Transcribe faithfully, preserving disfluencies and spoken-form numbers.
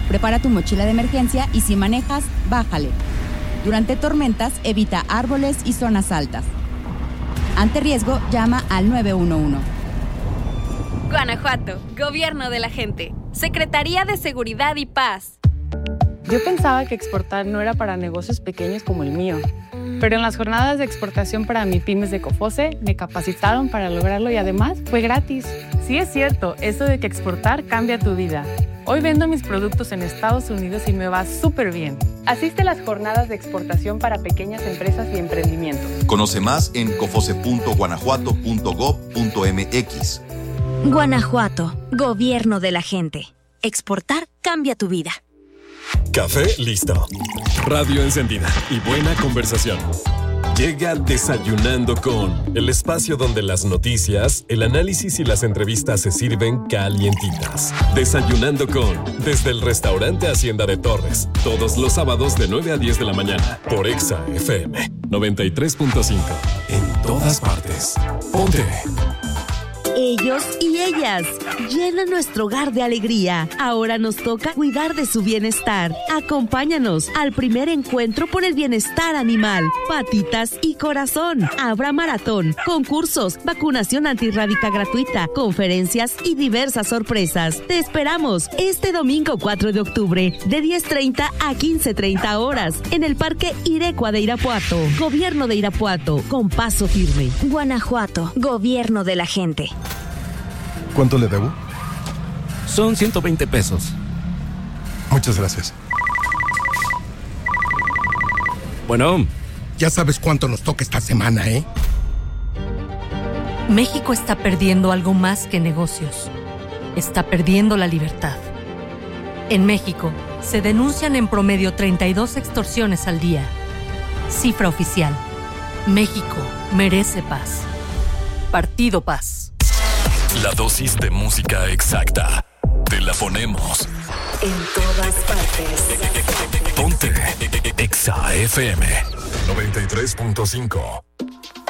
Prepara tu mochila de emergencia y si manejas, bájale. Durante tormentas, evita árboles y zonas altas. Ante riesgo, llama al nueve uno uno. Guanajuato, Gobierno de la Gente. Secretaría de Seguridad y Paz. Yo pensaba que exportar no era para negocios pequeños como el mío. Pero en las jornadas de exportación para MIPYMES de COFOSE me capacitaron para lograrlo y además fue gratis. Sí es cierto, eso de que exportar cambia tu vida. Hoy vendo mis productos en Estados Unidos y me va súper bien. Asiste a las jornadas de exportación para pequeñas empresas y emprendimientos. Conoce más en cofose punto guanajuato punto gob punto mx. Guanajuato, Gobierno de la Gente. Exportar cambia tu vida. Café listo. Radio encendida y buena conversación. Llega Desayunando con, el espacio donde las noticias, el análisis y las entrevistas se sirven calientitas. Desayunando con, desde el restaurante Hacienda de Torres, todos los sábados de nueve a diez de la mañana, por Exa F M noventa y tres punto cinco. En todas partes. Ponte. Ellos y ellas llenan nuestro hogar de alegría. Ahora nos toca cuidar de su bienestar. Acompáñanos al primer encuentro por el bienestar animal. Patitas y corazón. Habrá maratón, concursos, vacunación antirrábica gratuita, conferencias y diversas sorpresas. Te esperamos este domingo cuatro de octubre de diez treinta a quince treinta horas en el Parque Irecua de Irapuato. Gobierno de Irapuato, con paso firme. Guanajuato, Gobierno de la Gente. ¿Cuánto le debo? Son ciento veinte pesos. Muchas gracias. Bueno. Ya sabes cuánto nos toca esta semana, ¿eh? México está perdiendo algo más que negocios. Está perdiendo la libertad. En México, se denuncian en promedio treinta y dos extorsiones al día. Cifra oficial. México merece paz. Partido Paz. La dosis de música exacta. Te la ponemos. En todas partes. Ponte Exa F M noventa y tres punto cinco.